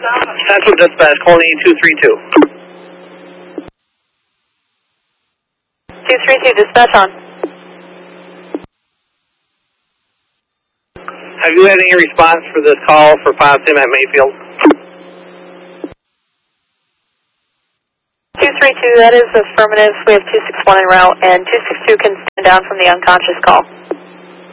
Central Dispatch, calling 232. 232, dispatch on. Have you had any response for this call for Possum at Mayfield? 232, that is affirmative. We have 261 en route, and 262 can stand down from the unconscious call.